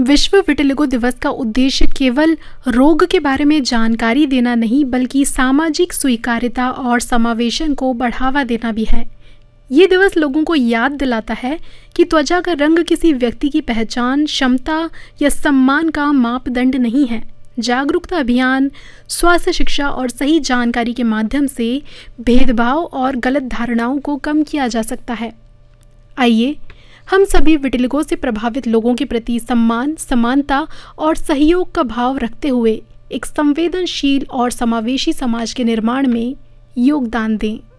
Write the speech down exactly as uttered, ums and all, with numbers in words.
विश्व विटिलिगो दिवस का उद्देश्य केवल रोग के बारे में जानकारी देना नहीं, बल्कि सामाजिक स्वीकार्यता और समावेशन को बढ़ावा देना भी है। ये दिवस लोगों को याद दिलाता है कि त्वचा का रंग किसी व्यक्ति की पहचान, क्षमता या सम्मान का मापदंड नहीं है। जागरूकता अभियान, स्वास्थ्य शिक्षा और सही जानकारी के माध्यम से भेदभाव और गलत धारणाओं को कम किया जा सकता है। आइए हम सभी विटिलिगो से प्रभावित लोगों के प्रति सम्मान, समानता और सहयोग का भाव रखते हुए एक संवेदनशील और समावेशी समाज के निर्माण में योगदान दें।